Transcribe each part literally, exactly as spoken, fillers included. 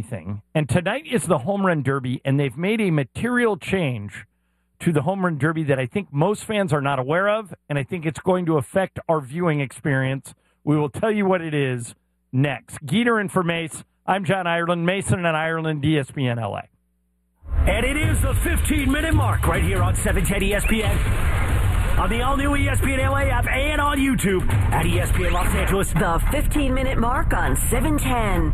anything. And tonight is the Home Run Derby, and they've made a material change to the Home Run Derby that I think most fans are not aware of, and I think it's going to affect our viewing experience. We will tell you what it is next. Geeter and for Mace, I'm John Ireland, Mason and Ireland, E S P N L A. And it is the fifteen-minute mark right here on seven ten E S P N. On the all-new E S P N L A app and on YouTube at E S P N Los Angeles. The fifteen-minute mark on seven ten.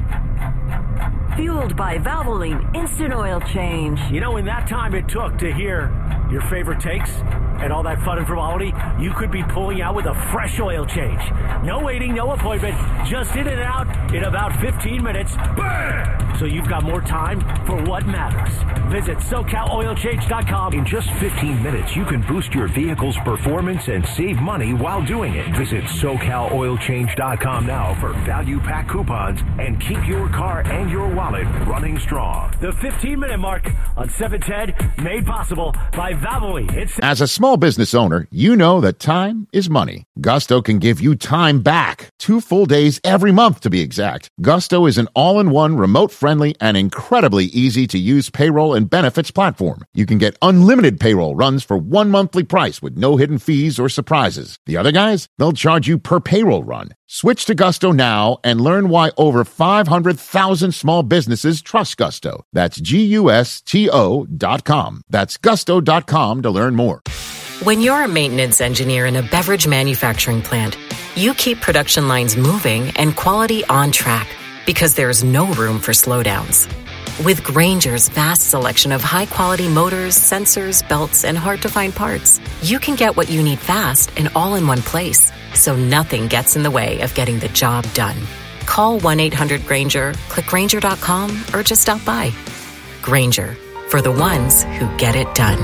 Fueled by Valvoline Instant Oil Change. You know, in that time it took to hear your favorite takes and all that fun and frivolity, you could be pulling out with a fresh oil change. No waiting, no appointment, just in and out in about fifteen minutes. Bam! So you've got more time for what matters. Visit SoCal Oil Change dot com. In just fifteen minutes, you can boost your vehicle's performance and save money while doing it. Visit SoCal Oil Change dot com now for value pack coupons and keep your car and your wallet running strong. The fifteen-minute mark on seven ten, made possible by Valvoline. It's As a small business owner, you know that time is money. Gusto can give you time back. Two full days every month, to be exact. Gusto is an all-in-one, remote-friendly, and incredibly easy-to-use payroll and benefits platform. You can get unlimited payroll runs for one monthly price with no hidden fees or surprises. The other guys, they'll charge you per payroll run. Switch to Gusto now and learn why over five hundred thousand small businesses trust Gusto. That's G U S T O dot com. That's gusto dot com to learn more. When you're a maintenance engineer in a beverage manufacturing plant, you keep production lines moving and quality on track because there's no room for slowdowns. With Grainger's vast selection of high-quality motors, sensors, belts, and hard-to-find parts, you can get what you need fast and all in one place, so nothing gets in the way of getting the job done. Call one eight hundred Grainger, click Grainger dot com, or just stop by. Grainger, for the ones who get it done.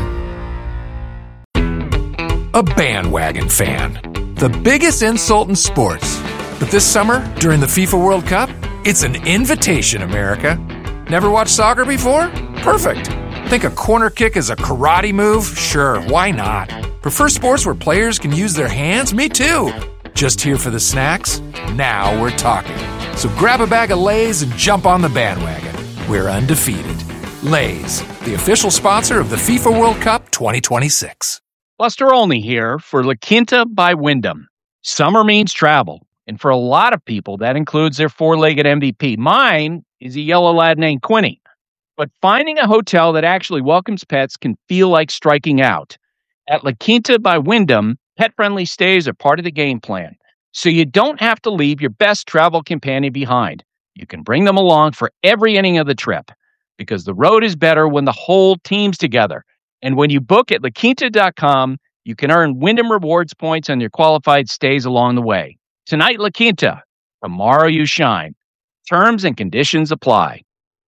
A bandwagon fan. The biggest insult in sports. But this summer, during the FIFA World Cup, it's an invitation, America. Never watched soccer before? Perfect. Think a corner kick is a karate move? Sure, why not? Prefer sports where players can use their hands? Me too. Just here for the snacks? Now we're talking. So grab a bag of Lay's and jump on the bandwagon. We're undefeated. Lay's, the official sponsor of the FIFA World Cup twenty twenty-six. Buster Olney here for La Quinta by Wyndham. Summer means travel, and for a lot of people, that includes their four-legged M V P. Mine is a yellow lad named Quinny. But finding a hotel that actually welcomes pets can feel like striking out. At La Quinta by Wyndham, pet-friendly stays are part of the game plan, so you don't have to leave your best travel companion behind. You can bring them along for every inning of the trip, because the road is better when the whole team's together. And when you book at La Quinta dot com, you can earn Wyndham Rewards points on your qualified stays along the way. Tonight, La Quinta. Tomorrow, you shine. Terms and conditions apply.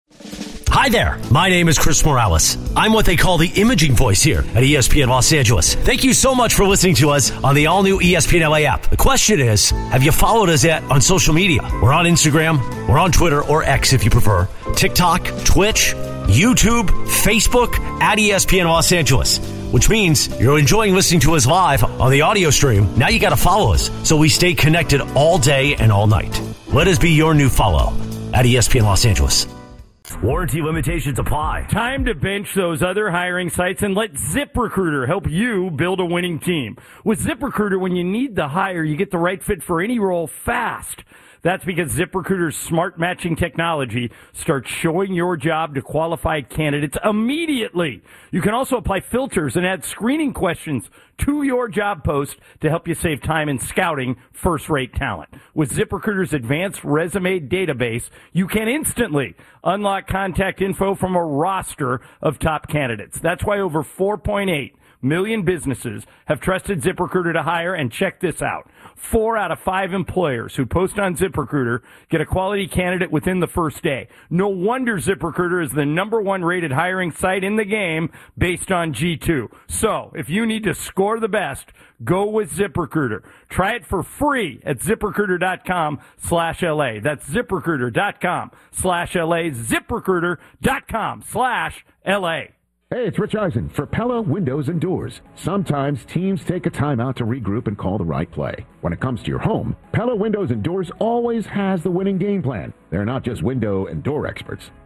Hi there, my name is Chris Morales. I'm what they call the imaging voice here at E S P N Los Angeles. Thank you so much for listening to us on the all-new E S P N L A app. The question is, have you followed us yet on social media? We're on Instagram, we're on Twitter, or X if you prefer, TikTok, Twitch, YouTube, Facebook, at E S P N Los Angeles. Which means you're enjoying listening to us live on the audio stream. Now you got to follow us so we stay connected all day and all night. Let us be your new follow at E S P N Los Angeles. Warranty limitations apply. Time to bench those other hiring sites and let ZipRecruiter help you build a winning team. With ZipRecruiter, when you need the hire, you get the right fit for any role fast. That's because ZipRecruiter's smart matching technology starts showing your job to qualified candidates immediately. You can also apply filters and add screening questions to your job post to help you save time in scouting first-rate talent. With ZipRecruiter's advanced resume database, you can instantly unlock contact info from a roster of top candidates. That's why over four point eight million businesses have trusted ZipRecruiter to hire, and check this out. Four out of five employers who post on ZipRecruiter get a quality candidate within the first day. No wonder ZipRecruiter is the number one rated hiring site in the game based on G two. So, if you need to score the best, go with ZipRecruiter. Try it for free at ZipRecruiter.com slash LA. That's ZipRecruiter.com slash LA. ZipRecruiter.com slash LA. Hey, it's Rich Eisen for Pella Windows and Doors. Sometimes teams take a timeout to regroup and call the right play. When it comes to your home, Pella Windows and Doors always has the winning game plan. They're not just window and door experts.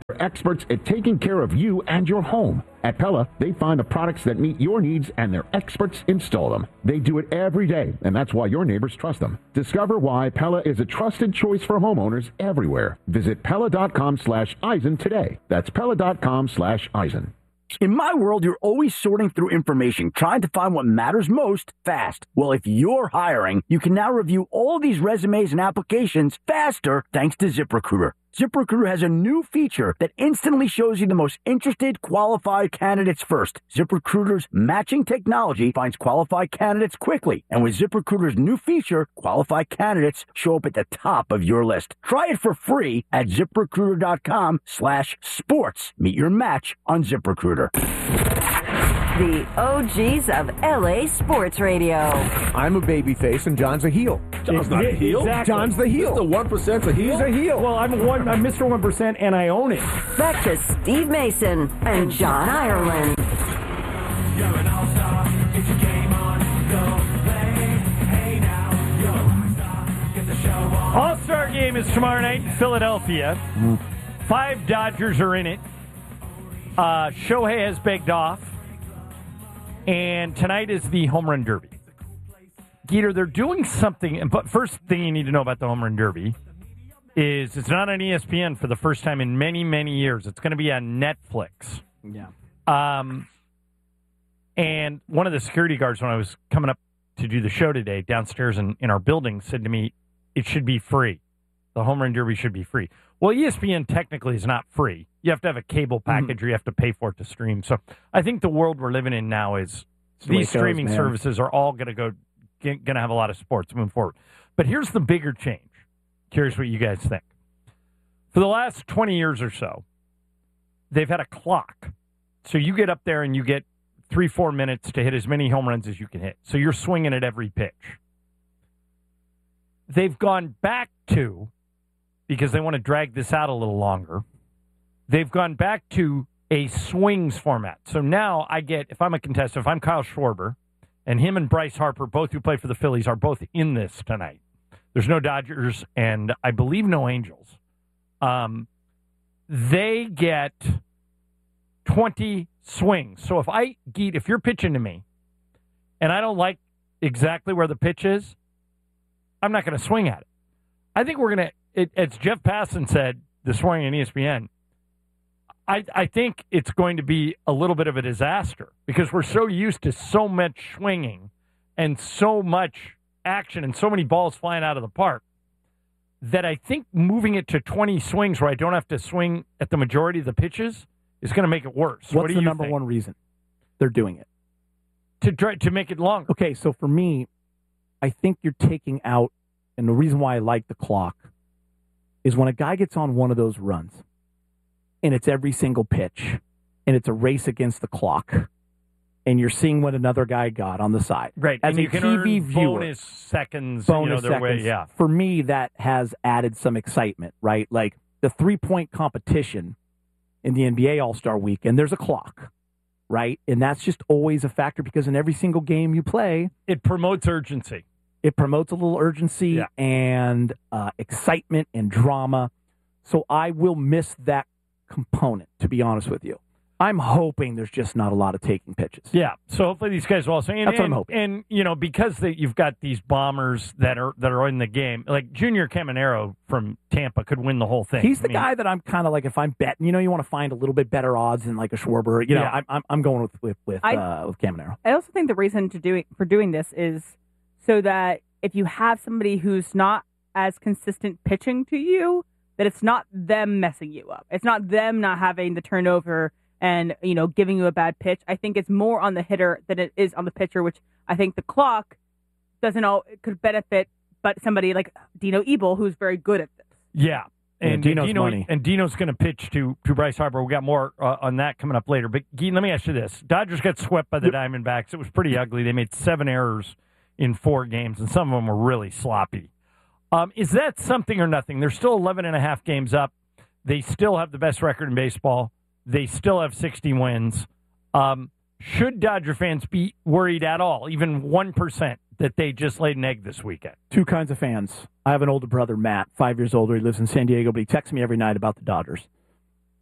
Experts at taking care of you and your home. At Pella, they find the products that meet your needs and their experts install them. They do it every day, and that's why your neighbors trust them. Discover why Pella is a trusted choice for homeowners everywhere. Visit Pella.com slash Eisen today. That's Pella.com slash Eisen. In my world, you're always sorting through information, trying to find what matters most fast. Well, if you're hiring, you can now review all these resumes and applications faster thanks to ZipRecruiter. ZipRecruiter has a new feature that instantly shows you the most interested, qualified candidates first. ZipRecruiter's matching technology finds qualified candidates quickly. And with ZipRecruiter's new feature, qualified candidates show up at the top of your list. Try it for free at ZipRecruiter.com slash sports. Meet your match on ZipRecruiter. The O Gs of L A Sports Radio. I'm a babyface and John's a heel. John's not a heel. Exactly. John's the heel. He's the one percent's a heel. He's a heel. Well, I'm one. I'm Mister One Percent, and I own it. Back to Steve Mason and John Ireland. You're an all-star. Get your game on. Go play. Hey now, you're a rock star. Get the show on. All-Star game is tomorrow night in Philadelphia. Mm. Five Dodgers are in it. Uh, Shohei has begged off. And tonight is the Home Run Derby. Geeter, they're doing something. But first thing you need to know about the Home Run Derby is it's not on E S P N for the first time in many, many years. It's going to be on Netflix. Yeah. Um, and one of the security guards, when I was coming up to do the show today downstairs in, in our building, said to me, it should be free. The Home Run Derby should be free. Well, E S P N technically is not free. You have to have a cable package mm-hmm. or you have to pay for it to stream. So I think the world we're living in now is it's these the streaming goes, services are all going to go going to have a lot of sports moving forward. But here's the bigger change. Curious what you guys think. For the last twenty years or so, they've had a clock. So you get up there and you get three, four minutes to hit as many home runs as you can hit. So you're swinging at every pitch. They've gone back to, because they want to drag this out a little longer, they've gone back to a swings format. So now I get, if I'm a contestant, if I'm Kyle Schwarber, and him and Bryce Harper, both who play for the Phillies, are both in this tonight. There's no Dodgers and I believe no Angels. Um, they get twenty swings. So if I, Geet, if you're pitching to me and I don't like exactly where the pitch is, I'm not going to swing at it. I think we're going to, as Jeff Passan said this morning on E S P N, I, I think it's going to be a little bit of a disaster because we're so used to so much swinging and so much action and so many balls flying out of the park that I think moving it to twenty swings where I don't have to swing at the majority of the pitches is going to make it worse. What's what do the you number think? one reason they're doing it? To try to make it longer. Okay, so for me, I think you're taking out, and the reason why I like the clock is when a guy gets on one of those runs, and it's every single pitch, and it's a race against the clock, and you're seeing what another guy got on the side. Right, as and a you can T V earn viewer, bonus seconds, bonus you know, their seconds. way, yeah. For me, that has added some excitement, right? Like the three-point competition in the N B A All-Star Weekend, there's a clock, right? And that's just always a factor because in every single game you play, it promotes urgency. It promotes a little urgency yeah. and uh, excitement and drama. So I will miss that component, to be honest with you. I'm hoping there's just not a lot of taking pitches. Yeah, so hopefully these guys will also. And, That's what I'm and, hoping. And, you know, because they, you've got these bombers that are that are in the game, like Junior Caminero from Tampa could win the whole thing. He's the I mean, guy that I'm kind of like, if I'm betting, you know, you want to find a little bit better odds than like a Schwarber. You know, Yeah. I'm, I'm I'm going with with with, I- uh, with Caminero. I also think the reason to do for doing this is so that if you have somebody who's not as consistent pitching to you, that it's not them messing you up. It's not them not having the turnover and, you know, giving you a bad pitch. I think it's more on the hitter than it is on the pitcher, which I think the clock doesn't all it could benefit, but somebody like Dino Ebel, who's very good at this. Yeah. And Yeah, Dino's Dino, money. and Dino's going to pitch to, to Bryce Harper. We got more uh, on that coming up later. But, Gee, let me ask you this. Dodgers got swept by the Diamondbacks. It was pretty ugly. They made seven errors in four games, and some of them were really sloppy. Um, is that something or nothing? They're still eleven and a half games up. They still have the best record in baseball. They still have sixty wins. Um, should Dodger fans be worried at all, even one percent, that they just laid an egg this weekend? Two kinds of fans. I have an older brother, Matt, five years older. He lives in San Diego, but he texts me every night about the Dodgers.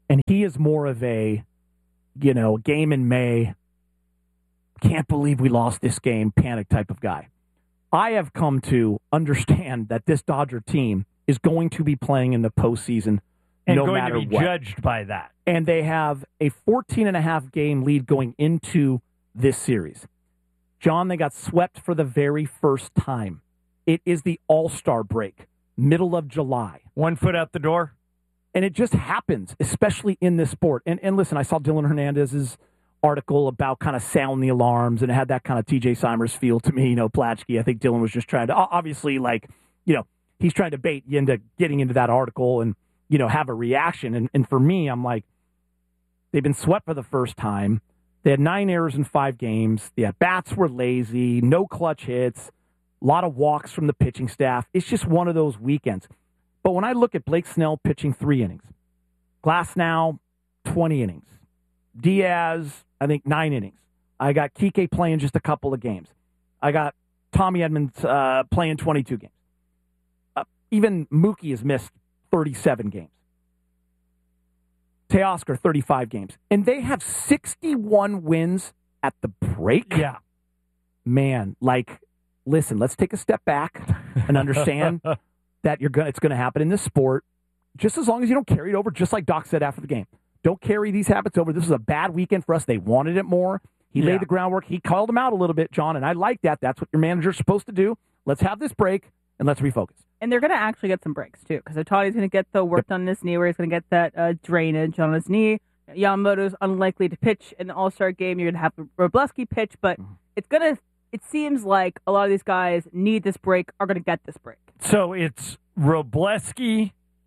And he is more of a, you know, game in May, can't believe we lost this game, panic type of guy. I have come to understand that this Dodger team is going to be playing in the postseason and no going matter to be what. judged by that. And they have a fourteen and a half game lead going into this series. John, they got swept for the very first time. It is the All-Star break, middle of July. One foot out the door. And it just happens, especially in this sport. And and listen, I saw Dylan Hernandez's article about kind of sound the alarms, and it had that kind of T J Simers feel to me, you know, Platschke. I think Dylan was just trying to, obviously, like, you know, he's trying to bait you into getting into that article and, you know, have a reaction. And, and for me, I'm like, they've been swept for the first time. They had nine errors in five games. The at-bats were lazy, no clutch hits, a lot of walks from the pitching staff. It's just one of those weekends. But when I look at Blake Snell pitching three innings, Glasnow, twenty innings, Diaz, I think nine innings. I got Kike playing just a couple of games. I got Tommy Edmonds uh, playing twenty-two games. Uh, even Mookie has missed thirty-seven games. Teoscar, thirty-five games. And they have sixty-one wins at the break? Yeah. Man, like, listen, let's take a step back and understand that you're gonna, it's going to happen in this sport, just as long as you don't carry it over, just like Doc said after the game. Don't carry these habits over. This was a bad weekend for us. They wanted it more. He Yeah. laid the groundwork. He called them out a little bit, John, and I like that. That's what your manager's supposed to do. Let's have this break, and let's refocus. And they're going to actually get some breaks, too, because Otani's going to get the work done on his knee, where he's going to get that uh, drainage on his knee. Yamamoto's unlikely to pitch in the All-Star game. You're going to have Robleski pitch, but Mm-hmm. it's going to, it seems like a lot of these guys need this break, are going to get this break. So it's Robleski.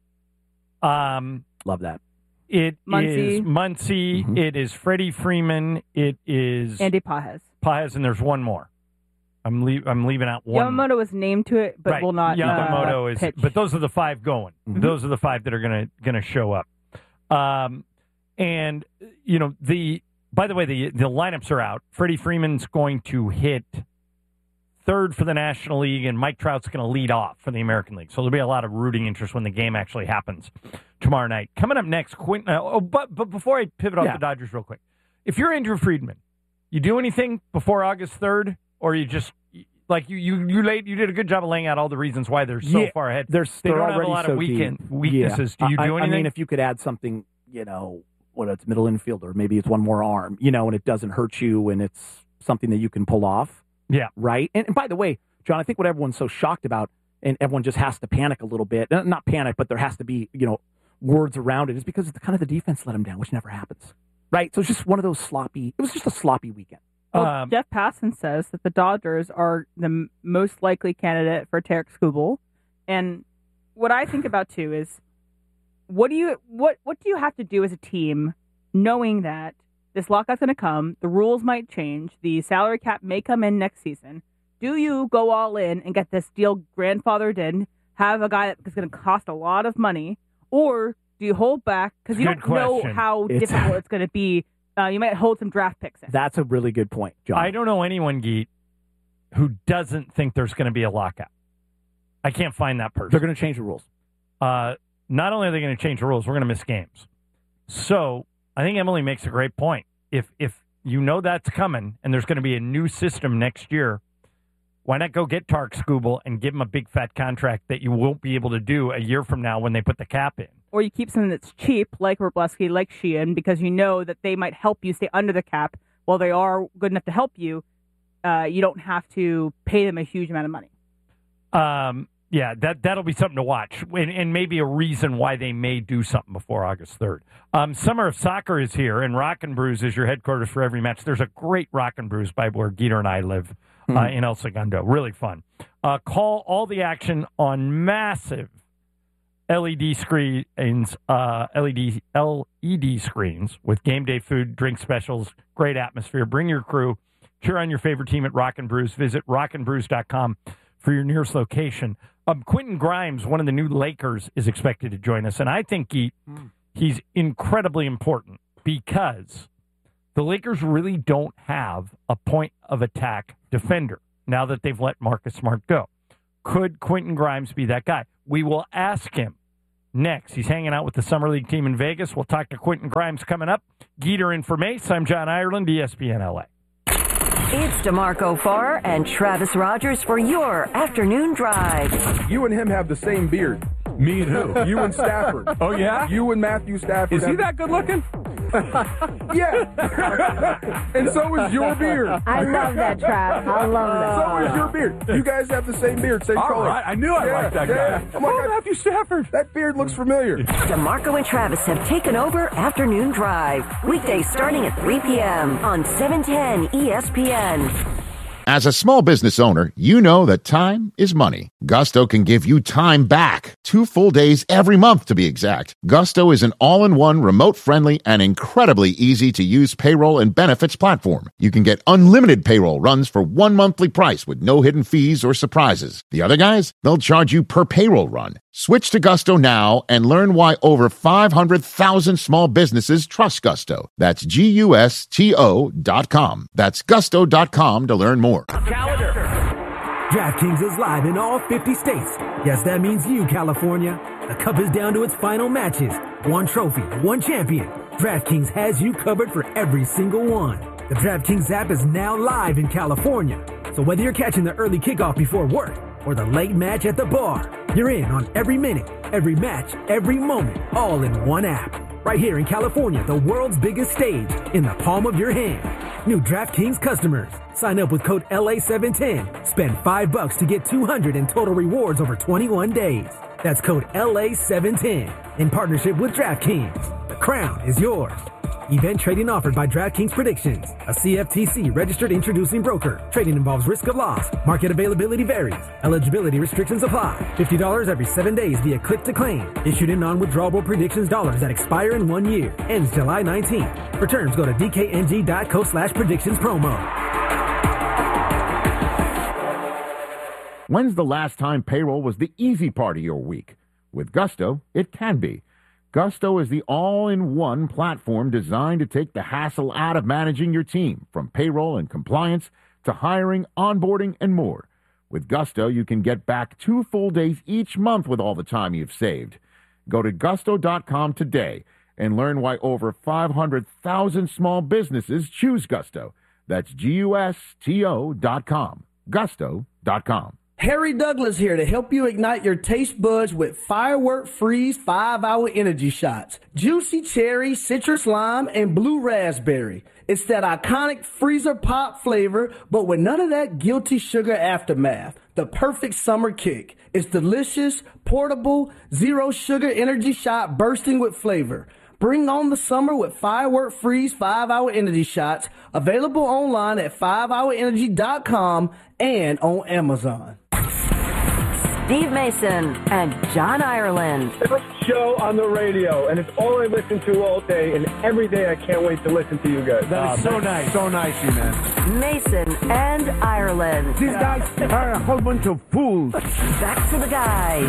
Um, Love that. It Muncy. is Muncy. Mm-hmm. It is Freddie Freeman. It is Andy Pajes. Pajes, and there's one more. I'm leave, I'm leaving out one. Yamamoto was named to it, but right. will not Yamamoto uh, is, pitch. but those are the five going. Mm-hmm. Those are the five that are gonna gonna show up. Um, and you know the. By the way, the the lineups are out. Freddie Freeman's going to hit third for the National League, and Mike Trout's going to lead off for the American League. So there'll be a lot of rooting interest when the game actually happens tomorrow night. Coming up next, Quentin. Uh, oh, but but before I pivot off Yeah. the Dodgers real quick, if you're Andrew Friedman, you do anything before August third, or you just like you you you laid you did a good job of laying out all the reasons why they're so Yeah. far ahead. They're, they they're don't have a already lot so of weekend deep. weaknesses. Yeah. Do you I, do I anything? mean, if you could add something, you know, whether it's middle infielder, maybe it's one more arm, you know, and it doesn't hurt you, and it's something that you can pull off. Yeah. Right? And, and by the way, John, I think what everyone's so shocked about, and everyone just has to panic a little bit, not panic, but there has to be, you know, words around it, is because the kind of the defense let them down, which never happens. Right? So it's just one of those sloppy, it was just a sloppy weekend. Well, Um, Jeff Passan says that the Dodgers are the m- most likely candidate for Tarek Skubal. And what I think about, too, is what do you what what do you have to do as a team knowing that this lockout's going to come, the rules might change, the salary cap may come in next season? Do you go all in and get this deal grandfathered in, have a guy that's going to cost a lot of money, or do you hold back because you Good don't know question. how It's- difficult it's going to be? Uh, you might hold some draft picks in. That's a really good point, John. I don't know anyone, Geet, who doesn't think there's going to be a lockout. I can't find that person. They're going to change the rules. Uh, not only are they going to change the rules, we're going to miss games. So I think Emily makes a great point. If if you know that's coming and there's going to be a new system next year, why not go get Tarek Skubal and give him a big fat contract that you won't be able to do a year from now when they put the cap in? Or you keep something that's cheap, like Robleski, like Sheehan, because you know that they might help you stay under the cap. While they are good enough to help you, uh, you don't have to pay them a huge amount of money. Um, yeah, that, that'll be something to watch, and, and maybe a reason why they may do something before August third. Um, Summer of Soccer is here, and Rock and Brews is your headquarters for every match. There's a great Rock and Brews by where Geeter and I live uh, in El Segundo. Really fun. Uh, call all the action on massive L E D screens, uh, L E D L E D screens with game day food, drink specials, great atmosphere. Bring your crew. Cheer on your favorite team at Rock and Brews. Visit rock and brews dot com for your nearest location. Um, Quentin Grimes, one of the new Lakers, is expected to join us, and I think he he's incredibly important because the Lakers really don't have a point of attack defender now that they've let Marcus Smart go. Could Quentin Grimes be that guy? We will ask him next. He's hanging out with the Summer League team in Vegas. We'll talk to Quentin Grimes coming up. Geeter in for Mace. I'm John Ireland, E S P N L A. It's DeMarco Farr and Travis Rogers for your afternoon drive. You and him have the same beard. Me and who? You and Stafford. Oh, yeah? You and Matthew Stafford. Is he have- that good looking? Yeah. And so is your beard. I love that, Trav. I love that. So is your beard. You guys have the same beard, same All color. right. I knew I yeah, liked that yeah. guy. Oh, my Oh, God. Matthew Stafford. That beard looks familiar. DeMarco and Travis have taken over Afternoon Drive. Weekdays starting at three p.m. on seven ten E S P N. As a small business owner, you know that time is money. Gusto can give you time back. Two full days every month, to be exact. Gusto is an all-in-one, remote-friendly, and incredibly easy-to-use payroll and benefits platform. You can get unlimited payroll runs for one monthly price with no hidden fees or surprises. The other guys, they'll charge you per payroll run. Switch to Gusto now and learn why over five hundred thousand small businesses trust Gusto. That's G U S T O dot com. That's gusto dot com to learn more. Calendar. DraftKings is live in all fifty states. Yes, that means you, California. The Cup is down to its final matches. One trophy, one champion. DraftKings has you covered for every single one. The DraftKings app is now live in California. So whether you're catching the early kickoff before work or the late match at the bar, you're in on every minute, every match, every moment, all in one app. Right here in California, the world's biggest stage, in the palm of your hand. New DraftKings customers. Sign up with code L A seven ten. Spend five bucks to get two hundred in total rewards over twenty-one days. That's code L A seven ten. In partnership with DraftKings. The crown is yours. Event trading offered by DraftKings Predictions, a C F T C registered introducing broker. Trading involves risk of loss. Market availability varies. Eligibility restrictions apply. fifty dollars every seven days via click to claim. Issued in non-withdrawable predictions dollars that expire in one year. Ends July nineteenth. For terms, go to D K N G dot co slash predictions promo. When's the last time payroll was the easy part of your week? With Gusto, it can be. Gusto is the all-in-one platform designed to take the hassle out of managing your team, from payroll and compliance to hiring, onboarding, and more. With Gusto, you can get back two full days each month with all the time you've saved. Go to gusto dot com today and learn why over five hundred thousand small businesses choose Gusto. That's G U S T O dot com. gusto dot com. Harry Douglas here to help you ignite your taste buds with Firework Freeze five hour Energy Shots. Juicy cherry, citrus lime, and blue raspberry. It's that iconic freezer pop flavor, but with none of that guilty sugar aftermath. The perfect summer kick. It's delicious, portable, zero sugar energy shot bursting with flavor. Bring on the summer with Firework Freeze five hour Energy Shots. Available online at five hour energy dot com and on Amazon. Steve Mason and John Ireland. Show on the radio, and it's all I listen to all day, and every day I can't wait to listen to you guys. That is so nice. So nice, you man. Mason and Ireland. These guys are a whole bunch of fools. Back to the guys.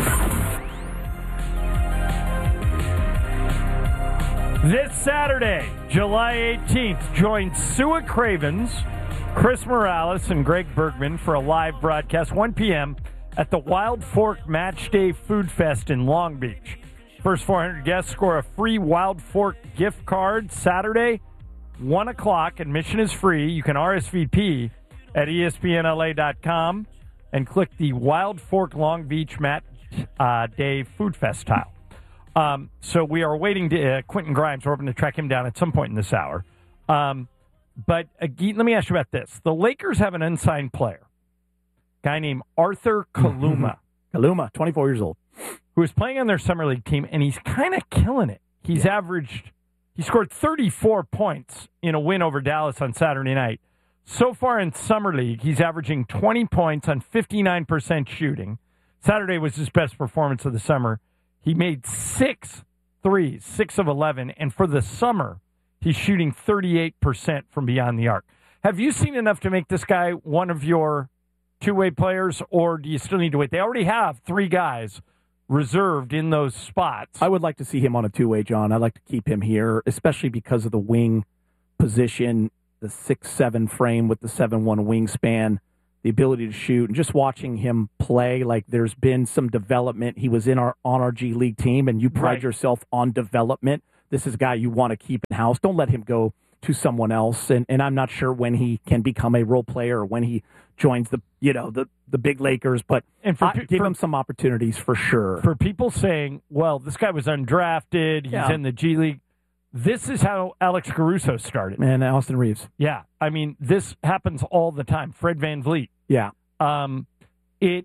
This Saturday, July eighteenth, join Sua Cravens, Chris Morales, and Greg Bergman for a live broadcast, one p.m. at the Wild Fork Match Day Food Fest in Long Beach. First four hundred guests score a free Wild Fork gift card Saturday, one o'clock. Admission is free. You can R S V P at E S P N L A dot com and click the Wild Fork Long Beach Match uh, Day Food Fest tile. Um, so we are waiting to uh, Quentin Grimes. We're hoping to track him down at some point in this hour. Um, but uh, let me ask you about this. The Lakers have an unsigned player, a guy named Arthur Kaluma. Kaluma, twenty-four years old. Who is playing on their summer league team, and he's kind of killing it. He's yeah. averaged, he scored thirty-four points in a win over Dallas on Saturday night. So far in summer league, he's averaging twenty points on fifty-nine percent shooting. Saturday was his best performance of the summer. He made six threes, six of eleven, and for the summer, he's shooting thirty-eight percent from beyond the arc. Have you seen enough to make this guy one of your two-way players, or do you still need to wait? They already have three guys reserved in those spots. I would like to see him on a two-way, John. I'd like to keep him here, especially because of the wing position, the six seven frame with the seven one wingspan, the ability to shoot, and just watching him play, like there's been some development. He was in our on our G League team, and you pride Right. yourself on development. This is a guy you want to keep in house. Don't let him go to someone else. And and I'm not sure when he can become a role player or when he joins the you know the the big Lakers, but And for I, pe- give for- him some opportunities for sure. For people saying, well, this guy was undrafted, he's Yeah. in the G League. This is how Alex Caruso started. And Austin Reeves. Yeah. I mean, this happens all the time. Fred VanVleet. Yeah. Um, it.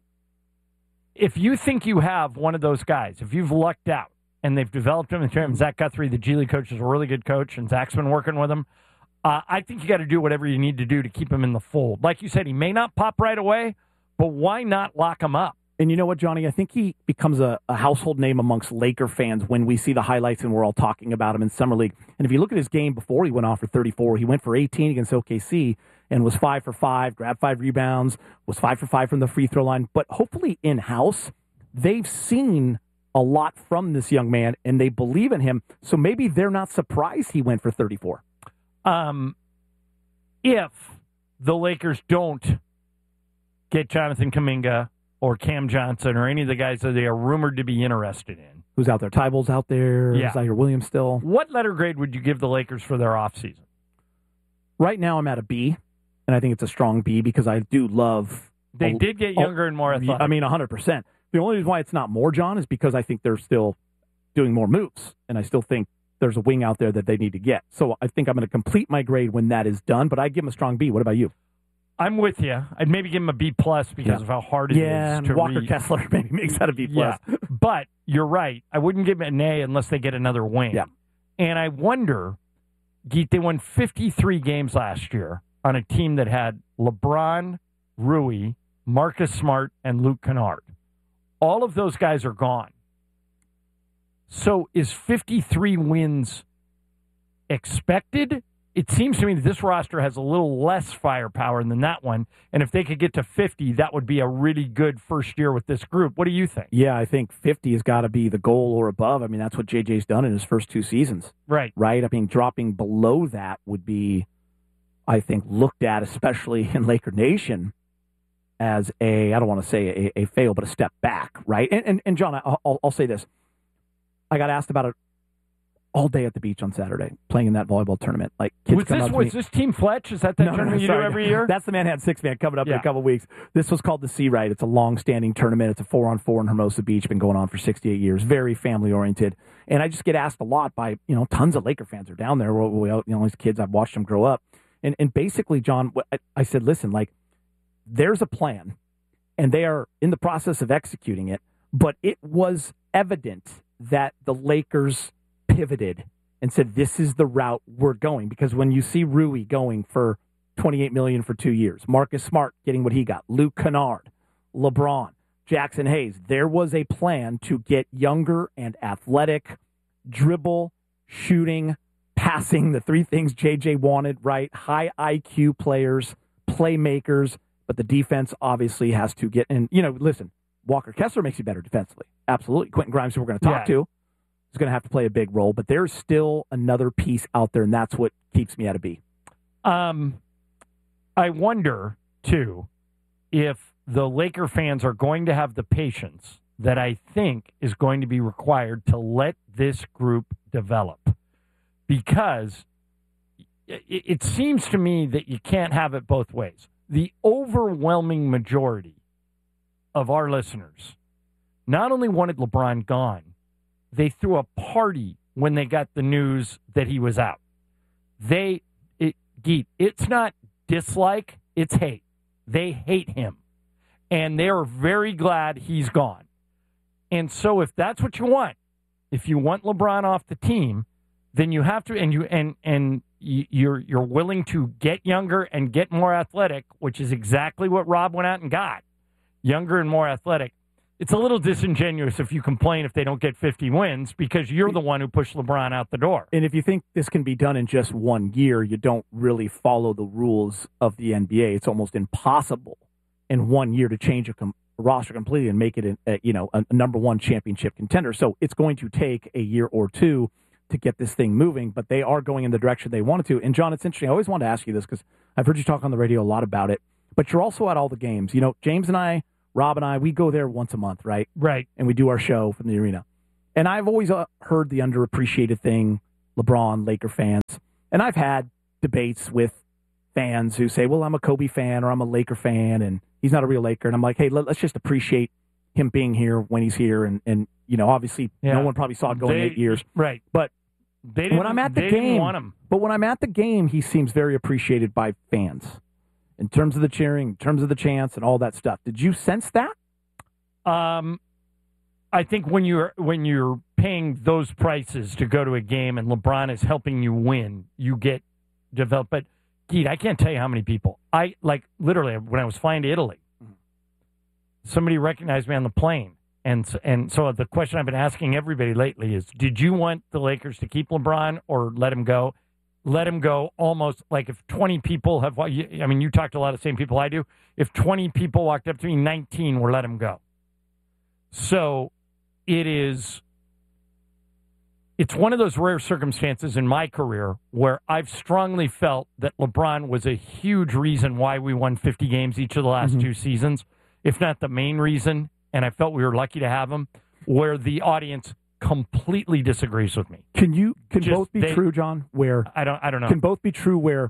If you think you have one of those guys, if you've lucked out and they've developed him in terms, Zach Guthrie, the G League coach, is a really good coach, and Zach's been working with him. Uh, I think you got to do whatever you need to do to keep him in the fold. Like you said, he may not pop right away, but why not lock him up? And you know what, Johnny? I think he becomes a, a household name amongst Laker fans when we see the highlights and we're all talking about him in Summer League. And if you look at his game before he went off for thirty-four, he went for eighteen against O K C and was five for five, grabbed five rebounds, was five for five from the free throw line. But hopefully in-house, they've seen a lot from this young man and they believe in him. So maybe they're not surprised he went for thirty-four. Um, if the Lakers don't get Jonathan Kuminga or Cam Johnson or any of the guys that they are rumored to be interested in. Who's out there? Tyball's out there. Yeah. Zaire Williams still. What letter grade would you give the Lakers for their offseason? Right now I'm at a B, and I think it's a strong B because I do love... They did get younger and more athletic. I mean, one hundred percent. The only reason why it's not more, John, is because I think they're still doing more moves, and I still think there's a wing out there that they need to get. So I think I'm going to complete my grade when that is done, but I give him a strong B. What about you? I'm with you. I'd maybe give him a B plus because Yeah. of how hard it is Yeah, to Walker read. Kessler maybe makes that a B plus. Yeah, but you're right. I wouldn't give him an A unless they get another wing. Yeah. And I wonder, Geet, they won fifty-three games last year on a team that had LeBron, Rui, Marcus Smart, and Luke Kennard. All of those guys are gone. So is fifty-three wins expected? It seems to me that this roster has a little less firepower than that one. And if they could get to fifty, that would be a really good first year with this group. What do you think? Yeah, I think fifty has got to be the goal or above. I mean, that's what J J's done in his first two seasons. Right. Right? I mean, dropping below that would be, I think, looked at, especially in Laker Nation, as a, I don't want to say a, a fail, but a step back, right? And, and, and John, I- I'll, I'll say this. I got asked about it all day at the beach on Saturday, playing in that volleyball tournament. Like kids Was come this up to was me- this Team Fletch? Is that that No, no, no, tournament you sorry. do every year? That's the Manhattan Six Man coming up in Yeah. a couple weeks. This was called the Sea Right. It's a long-standing tournament. It's a four-on-four in Hermosa Beach. Been going on for sixty-eight years. Very family-oriented. And I just get asked a lot by, you know, tons of Laker fans are down there. We, we, you know, these kids, I've watched them grow up. And and basically, John, what I, I said, listen, like, there's a plan, and they are in the process of executing it. But it was evident that the Lakers pivoted and said, this is the route we're going. Because when you see Rui going for twenty-eight million dollars for two years, Marcus Smart getting what he got, Luke Kennard, LeBron, Jackson Hayes, there was a plan to get younger and athletic, dribble, shooting, passing, the three things J J wanted, right? High I Q players, playmakers, but the defense obviously has to get in. You know, listen, Walker Kessler makes you better defensively. Absolutely. Quentin Grimes, who we're going to talk Yeah. to, is going to have to play a big role, but there's still another piece out there, and that's what keeps me at a B. Um, I wonder, too, if the Laker fans are going to have the patience that I think is going to be required to let this group develop. Because it, it seems to me that you can't have it both ways. The overwhelming majority of our listeners not only wanted LeBron gone, they threw a party when they got the news that he was out. They, it, Geet, it's not dislike, it's hate. They hate him. And they're very glad he's gone. And so if that's what you want, if you want LeBron off the team, then you have to, and you and and you're you're willing to get younger and get more athletic, which is exactly what Rob went out and got, younger and more athletic. It's a little disingenuous if you complain if they don't get fifty wins because you're the one who pushed LeBron out the door. And if you think this can be done in just one year, you don't really follow the rules of the N B A. It's almost impossible in one year to change a com- roster completely and make it a, a, you know, a, a number one championship contender. So it's going to take a year or two to get this thing moving, but they are going in the direction they wanted to. And John, it's interesting. I always wanted to ask you this because I've heard you talk on the radio a lot about it. but you're also at all the games. You know, James and I, Rob and I, we go there once a month, right? Right. And we do our show from the arena. And I've always uh, heard the underappreciated thing, LeBron, Laker fans. And I've had debates with fans who say, well, I'm a Kobe fan or I'm a Laker fan and he's not a real Laker. And I'm like, hey, let, let's just appreciate him being here when he's here. And, and you know, obviously Yeah. no one probably saw it going They- eight years. Right. But They didn't, when I'm at the they game, didn't want him. but when I'm at the game, he seems very appreciated by fans in terms of the cheering, in terms of the chants and all that stuff. Did you sense that? Um, I think when you're when you're paying those prices to go to a game and LeBron is helping you win, you get developed. But Geet, I can't tell you how many people I like. Literally, when I was flying to Italy, somebody recognized me on the plane, and s- and so the question I've been asking everybody lately is: did you want the Lakers to keep LeBron or let him go? Let him go. Almost like if twenty people have. wa- you- I mean, you talked to a lot of the same people I do. If twenty people walked up to me, nineteen were let him go. So it is, it's one of those rare circumstances in my career where I've strongly felt that LeBron was a huge reason why we won fifty games each of the last Mm-hmm. two seasons, if not the main reason. And I felt we were lucky to have him, where the audience completely disagrees with me. Can you can Just both be they- true, John? Where I don't, I don't know. can both be true where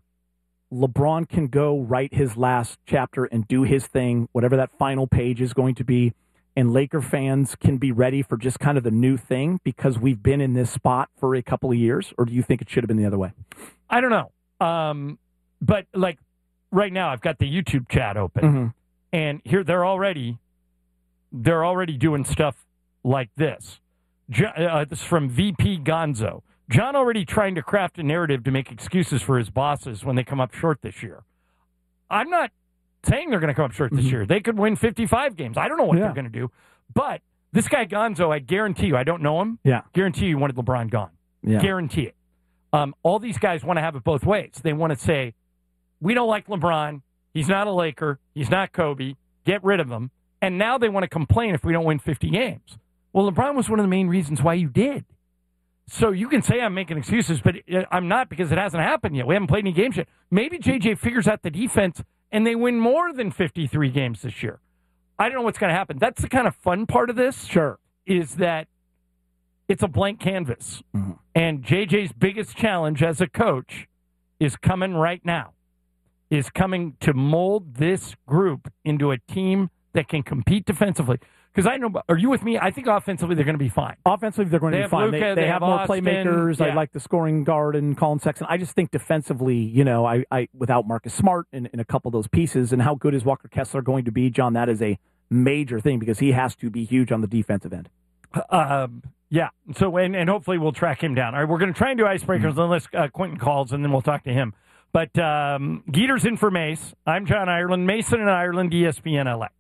LeBron can go write his last chapter and do his thing, whatever that final page is going to be, and Laker fans can be ready for just kind of the new thing because we've been in this spot for a couple of years? Or do you think it should have been the other way? I don't know. Um, but like right now, I've got the YouTube chat open, Mm-hmm. and here they're already they're already doing stuff like this. Jo- uh, this is from V P Gonzo. John already trying to craft a narrative to make excuses for his bosses when they come up short this year. I'm not saying they're going to come up short this Mm-hmm. year. They could win fifty-five games. I don't know what Yeah. they're going to do. But this guy Gonzo, I guarantee you, I don't know him. Yeah. Guarantee you wanted LeBron gone. Yeah. Guarantee it. Um, all these guys want to have it both ways. They want to say, we don't like LeBron. He's not a Laker. He's not Kobe. Get rid of him. And now they want to complain if we don't win fifty games. Well, LeBron was one of the main reasons why you did. So you can say I'm making excuses, but uh, I'm not, because it hasn't happened yet. We haven't played any games yet. Maybe J J figures out the defense and they win more than fifty-three games this year. I don't know what's going to happen. That's the kind of fun part of this. Sure. Is that it's a blank canvas. Mm-hmm. And J J's biggest challenge as a coach is coming right now, is coming to mold this group into a team that can compete defensively. Because I know, are you with me? I think offensively they're going to be fine. Offensively, they're going They to be have fine. Luka, they, they they have have more Austin. playmakers. I Yeah. like the scoring guard and Colin Sexton. I just think defensively, you know, I, I without Marcus Smart and, and a couple of those pieces, and how good is Walker Kessler going to be, John? That is a major thing because he has to be huge on the defensive end. Um, yeah. So, and, and hopefully we'll track him down. All right, we're going to try and do icebreakers unless uh, Quentin calls, and then we'll talk to him. But um, Geeter's in for Mace. I'm John Ireland. Mason in Ireland, E S P N L A.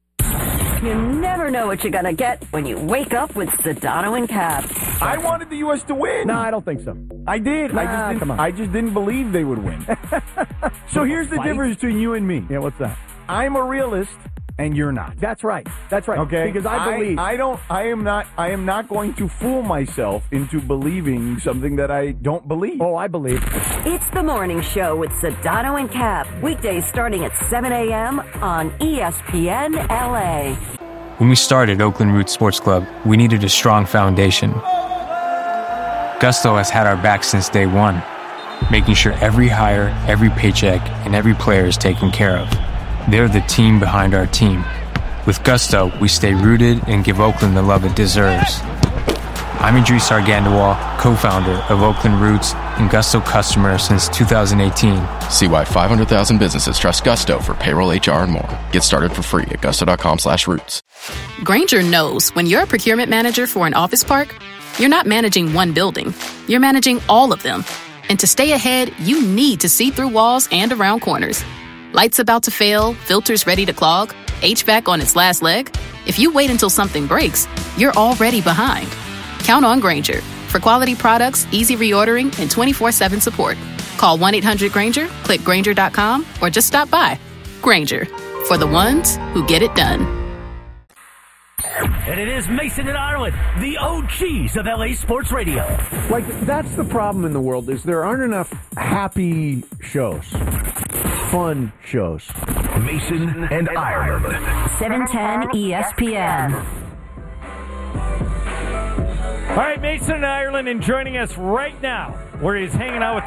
You never know what you're going to get when you wake up with Sedano and Cap. I wanted the U S to win. No, I don't think so. I did. I Nah, just didn't, come on. I just didn't believe they would win. So here's the Fight? difference between you and me. Yeah, what's that? I'm a realist, and you're not. That's right. That's right. Okay, Because I believe. I, don't. I am not. I am not going to fool myself into believing something that I don't believe. Oh, I believe. It's the morning show with Sedano and Cap. Weekdays starting at seven a.m. on E S P N L A. When we started Oakland Roots Sports Club, we needed a strong foundation. Gusto has had our back since day one, making sure every hire, every paycheck, and every player is taken care of. They're the team behind our team. With Gusto, we stay rooted and give Oakland the love it deserves. I'm Idris Argandawal, co-founder of Oakland Roots and Gusto customer since two thousand eighteen. See why five hundred thousand businesses trust Gusto for payroll, H R, and more. Get started for free at gusto.com slash roots. Grainger knows when you're a procurement manager for an office park, you're not managing one building. You're managing all of them. And to stay ahead, you need to see through walls and around corners. Lights about to fail, filters ready to clog, H V A C on its last leg. If you wait until something breaks, you're already behind. Count on Grainger for quality products, easy reordering, and twenty-four seven support. Call one eight hundred Grainger, click Grainger dot com, or just stop by. Grainger, for the ones who get it done. And it is Mason and Ireland, the O Gs of L A Sports Radio. Like, that's the problem in the world, is there aren't enough happy shows, fun shows. Mason and Ireland. seven ten E S P N. All right, Mason and Ireland, and joining us right now, where he's hanging out with